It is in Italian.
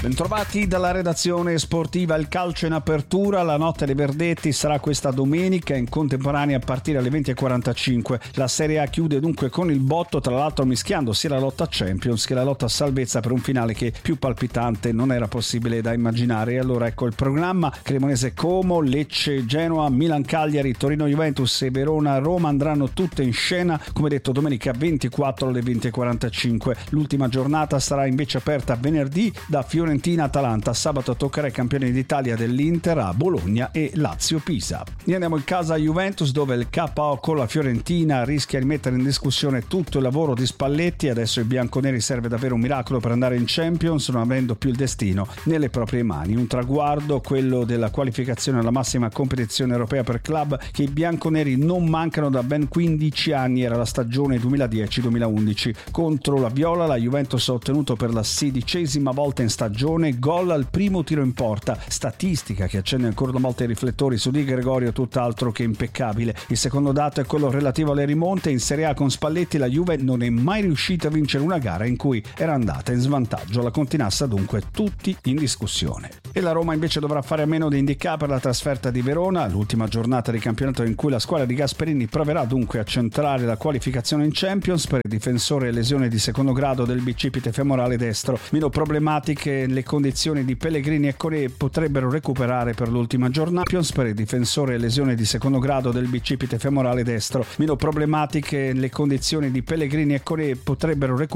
Bentrovati dalla redazione sportiva. Il calcio in apertura, la notte dei verdetti sarà questa domenica in contemporanea a partire alle 20:45. La Serie A chiude dunque con il botto, tra l'altro mischiando sia la lotta Champions che la lotta a salvezza per un finale che più palpitante non era possibile da immaginare. E allora ecco il programma: Cremonese Como, Lecce Genoa, Milan Cagliari, Torino Juventus e Verona Roma andranno tutte in scena, come detto, domenica 24 alle 20:45. L'ultima giornata sarà invece aperta venerdì da Fiorentina Atalanta. Sabato toccherà ai campioni d'Italia dell'Inter a Bologna e Lazio Pisa. E andiamo in casa a Juventus, dove il KO con la Fiorentina rischia di mettere in discussione tutto il lavoro di Spalletti. Adesso ai bianconeri serve davvero un miracolo per andare in Champions, non avendo più il destino nelle proprie mani. Un traguardo, quello della qualificazione alla massima competizione europea per club, che i bianconeri non mancano da ben 15 anni. Era la stagione 2010-2011. Contro la Viola la Juventus ha ottenuto per la 16ª volta in stagione gol al primo tiro in porta, statistica che accende ancora una volta i riflettori su Di Gregorio, tutt'altro che impeccabile. Il secondo dato è quello relativo alle rimonte. In Serie A con Spalletti la Juve non è mai riuscita a vincere una gara in cui era andata in svantaggio. La continassa dunque tutti in discussione. E la Roma invece dovrà fare a meno di Ndicà per la trasferta di Verona, l'ultima giornata di campionato in cui la squadra di Gasperini proverà dunque a centrare la qualificazione in Champions. Per il difensore lesione di secondo grado del bicipite femorale destro. Meno problematiche le condizioni di Pellegrini e Coré potrebbero recuperare per l'ultima giornata. Per il difensore lesione di secondo grado del bicipite femorale destro. Meno problematiche le condizioni di Pellegrini e Coré potrebbero recuperare